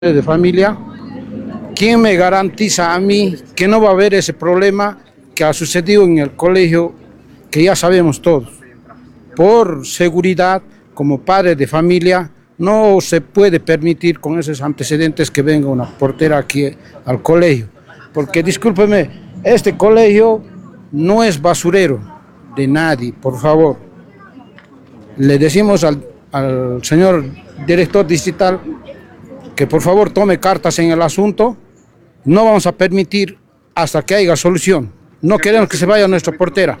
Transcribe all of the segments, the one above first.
de familia, ¿quién me garantiza a mí que no va a haber ese problema que ha sucedido en el colegio, que ya sabemos todos? Por seguridad, como padre de familia, no se puede permitir con esos antecedentes que venga una portera aquí al colegio. Porque discúlpeme, este colegio no es basurero de nadie, por favor. Le decimos al señor director distrital que por favor tome cartas en el asunto. No vamos a permitir hasta que haya solución. No queremos que se vaya nuestra portera.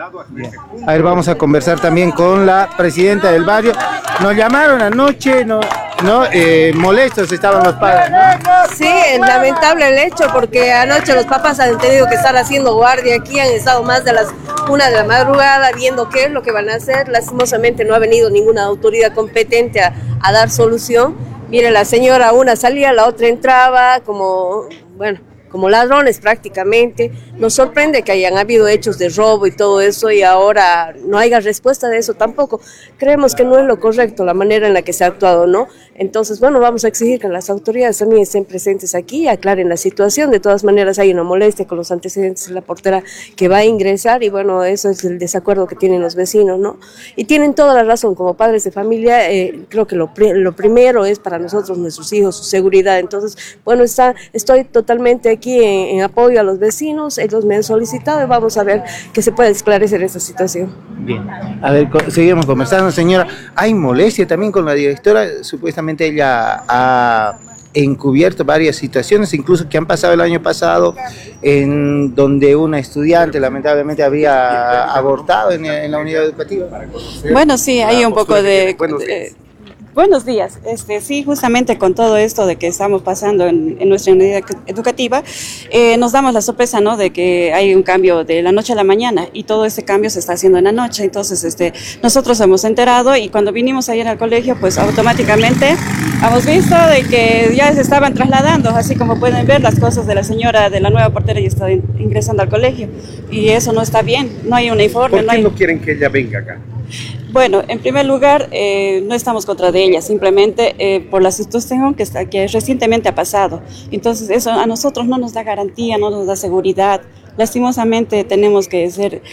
A ver, vamos a conversar también con la presidenta del barrio. Nos llamaron anoche, molestos estaban los padres, ¿no? Sí, es lamentable el hecho porque anoche los papás han tenido que estar haciendo guardia aquí, han estado más de las 1 de la madrugada viendo qué es lo que van a hacer. Lastimosamente no ha venido ninguna autoridad competente a dar solución. Mire, la señora, una salía, la otra entraba, como ladrones prácticamente. Nos sorprende que hayan habido hechos de robo y todo eso y ahora no haya respuesta de eso tampoco. Creemos que no es lo correcto la manera en la que se ha actuado, ¿no? Entonces, vamos a exigir que las autoridades también estén presentes aquí y aclaren la situación. De todas maneras, hay una molestia con los antecedentes de la portera que va a ingresar y eso es el desacuerdo que tienen los vecinos, ¿no? Y tienen toda la razón, como padres de familia, creo que lo primero es para nosotros, nuestros hijos, su seguridad. Entonces, estoy totalmente aquí en apoyo a los vecinos, ellos me han solicitado y vamos a ver que se puede esclarecer esa situación. Bien, a ver, seguimos conversando, señora. Hay molestia también con la directora, supuestamente ella ha encubierto varias situaciones, incluso que han pasado el año pasado, en donde una estudiante lamentablemente había abortado en la unidad educativa. Bueno, sí, hay un poco de... Buenos días. Sí, justamente con todo esto de que estamos pasando en nuestra unidad educativa, nos damos la sorpresa, ¿no?, de que hay un cambio de la noche a la mañana y todo ese cambio se está haciendo en la noche. Entonces, nosotros hemos enterado y cuando vinimos ayer al colegio, pues automáticamente hemos visto de que ya se estaban trasladando, así como pueden ver, las cosas de la señora de la nueva portera ya está ingresando al colegio y eso no está bien. No hay uniforme. ¿Por qué no quieren que ella venga acá? Bueno, en primer lugar, no estamos contra de ella, simplemente por la situación que recientemente ha pasado. Entonces, eso a nosotros no nos da garantía, no nos da seguridad. Lastimosamente tenemos que ser,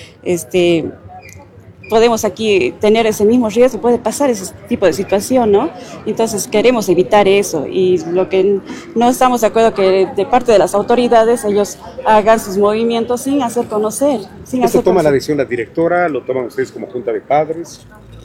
podemos aquí tener ese mismo riesgo, puede pasar ese tipo de situación, ¿no? Entonces queremos evitar eso y lo que no estamos de acuerdo que de parte de las autoridades ellos hagan sus movimientos sin hacer conocer. ¿Esto toma la decisión la directora? ¿Lo toman ustedes como junta de padres?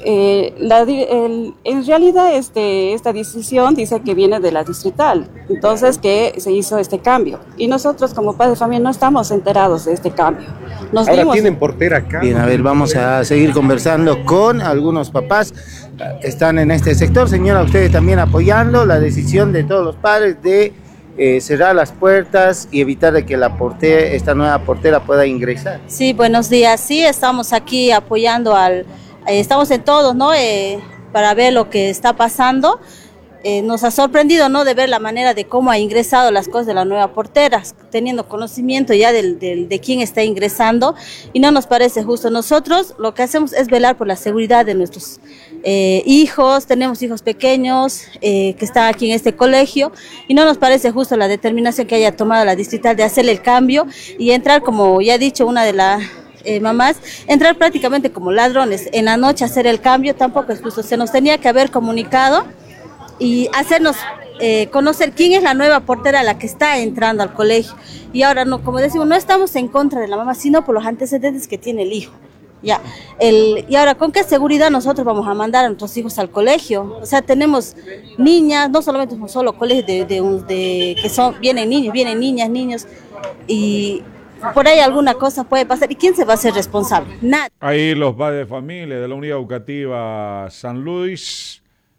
En realidad esta decisión dice que viene de la distrital, entonces que se hizo este cambio y nosotros como padres de familia no estamos enterados de este cambio. Ahora tienen portera acá. Bien, a ver, vamos a seguir conversando con algunos papás. Están en este sector, señora, ustedes también apoyando la decisión de todos los padres de cerrar las puertas y evitar de que esta nueva portera pueda ingresar. Sí, buenos días. Sí, estamos aquí apoyando estamos en todos, ¿no? Para ver lo que está pasando. Nos ha sorprendido, ¿no?, de ver la manera de cómo ha ingresado las cosas de la nueva portera, teniendo conocimiento ya de quién está ingresando, y no nos parece justo. Nosotros lo que hacemos es velar por la seguridad de nuestros hijos. Tenemos hijos pequeños que están aquí en este colegio, y no nos parece justo la determinación que haya tomado la distrital de hacer el cambio y entrar, como ya ha dicho una de las mamás, entrar prácticamente como ladrones en la noche a hacer el cambio. Tampoco es justo. Se nos tenía que haber comunicado y hacernos conocer quién es la nueva portera a la que está entrando al colegio. Y ahora, no, como decimos, no estamos en contra de la mamá, sino por los antecedentes que tiene el hijo. Y ahora, ¿con qué seguridad nosotros vamos a mandar a nuestros hijos al colegio? O sea, tenemos niñas, no solamente un solo colegio vienen niños, vienen niñas, niños, y por ahí alguna cosa puede pasar. ¿Y quién se va a hacer responsable? Nadie. Ahí los padres de familia de la Unidad Educativa San Luis,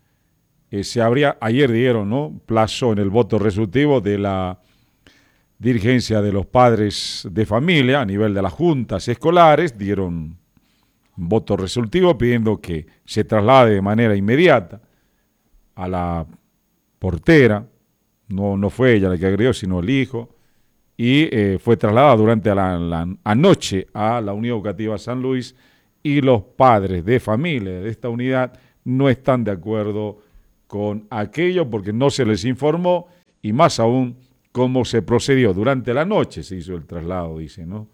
ayer dieron, ¿no?, plazo en el voto resolutivo de la dirigencia de los padres de familia a nivel de las juntas escolares, dieron un voto resolutivo pidiendo que se traslade de manera inmediata a la portera. No fue ella la que agredió, sino el hijo, y fue trasladada durante la anoche a la Unidad Educativa San Luis, y los padres de familia de esta unidad no están de acuerdo con aquello porque no se les informó y más aún cómo se procedió. Durante la noche se hizo el traslado, dice, ¿no?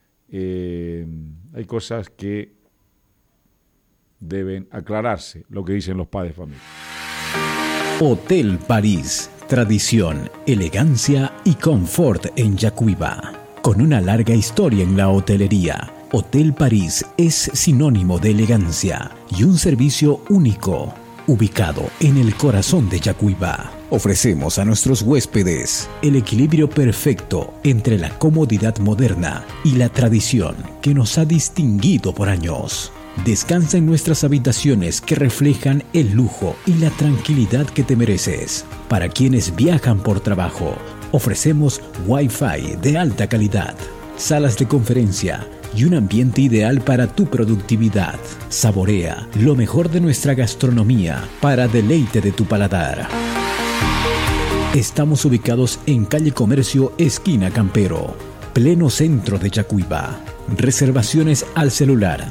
Hay cosas que deben aclararse, lo que dicen los padres de familia. Hotel París, tradición, elegancia y confort en Yacuiba. Con una larga historia en la hotelería, Hotel París es sinónimo de elegancia y un servicio único, ubicado en el corazón de Yacuiba. Ofrecemos a nuestros huéspedes el equilibrio perfecto entre la comodidad moderna y la tradición que nos ha distinguido por años. Descansa en nuestras habitaciones que reflejan el lujo y la tranquilidad que te mereces. Para quienes viajan por trabajo, ofrecemos Wi-Fi de alta calidad, salas de conferencia y un ambiente ideal para tu productividad. Saborea lo mejor de nuestra gastronomía para deleite de tu paladar. Estamos ubicados en calle Comercio, esquina Campero, pleno centro de Yacuiba. Reservaciones al celular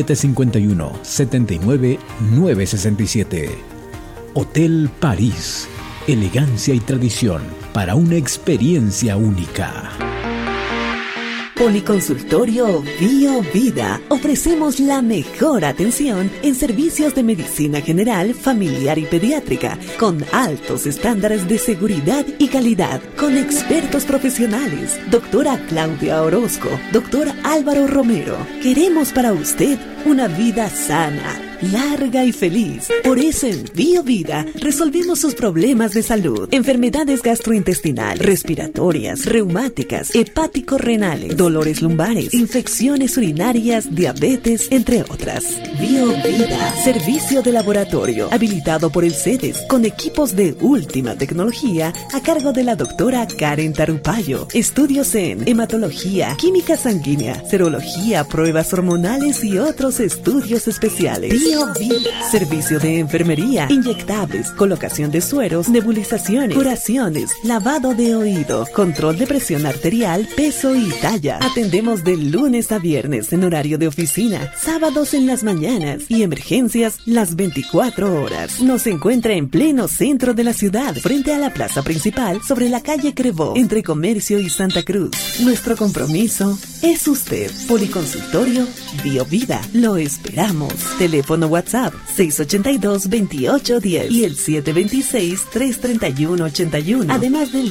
751-79-967. Hotel París, elegancia y tradición para una experiencia única. Policonsultorio Bio Vida. Ofrecemos la mejor atención en servicios de medicina general, familiar y pediátrica, con altos estándares de seguridad y calidad, con expertos profesionales. Doctora Claudia Orozco, doctor Álvaro Romero. Queremos para usted una vida sana, larga y feliz. Por eso en Bio Vida resolvemos sus problemas de salud, enfermedades gastrointestinales, respiratorias, reumáticas, hepático-renales, dolores lumbares, infecciones urinarias, diabetes, entre otras. Bio Vida, servicio de laboratorio habilitado por el CEDES con equipos de última tecnología a cargo de la doctora Karen Tarupayo. Estudios en hematología, química sanguínea, serología, pruebas hormonales y otros estudios especiales. Bio Vida, servicio de enfermería, inyectables, colocación de sueros, nebulizaciones, curaciones, lavado de oído, control de presión arterial, peso y talla. Atendemos de lunes a viernes en horario de oficina, sábados en las mañanas y emergencias las 24 horas. Nos encuentra en pleno centro de la ciudad, frente a la plaza principal, sobre la calle Crevó, entre Comercio y Santa Cruz. Nuestro compromiso es usted. Policonsultorio Bio Vida. Lo esperamos. Teléfono WhatsApp 682-2810 y el 726-331-81, además del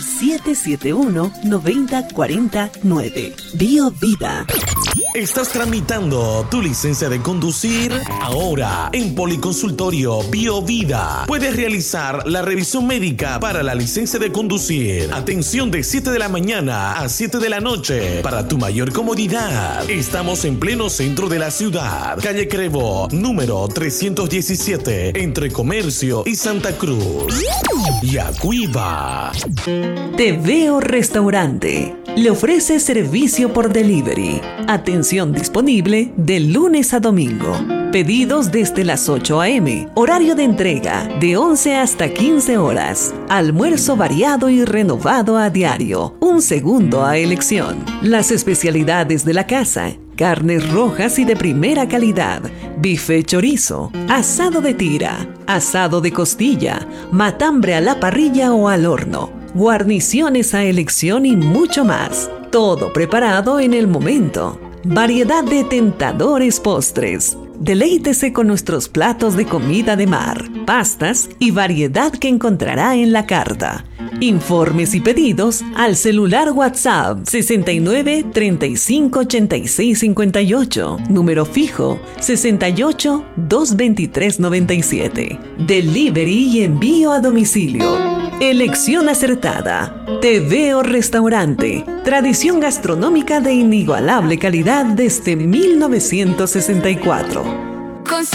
771-9049. Bio Vida. ¿Estás tramitando tu licencia de conducir? Ahora, en Policonsultorio Bio Vida, puedes realizar la revisión médica para la licencia de conducir. Atención de 7 de la mañana a 7 de la noche. Para tu mayor comodidad, estamos en pleno centro de la ciudad. Calle Crevó, número 317, entre Comercio y Santa Cruz. Yacuiba. Te Veo Restaurante. Le ofrece servicio por delivery. Atención disponible de lunes a domingo. Pedidos desde las 8 a.m. Horario de entrega de 11 hasta 15 horas. Almuerzo variado y renovado a diario. Un segundo a elección. Las especialidades de la casa: carnes rojas y de primera calidad, bife chorizo, asado de tira, asado de costilla, matambre a la parrilla o al horno, guarniciones a elección y mucho más. Todo preparado en el momento. Variedad de tentadores postres. Deleítese con nuestros platos de comida de mar, pastas y variedad que encontrará en la carta. Informes y pedidos al celular WhatsApp 69 35 86 58, número fijo 68 223 97. Delivery y envío a domicilio. Elección acertada. Te Veo Restaurante. Tradición gastronómica de inigualable calidad desde 1964.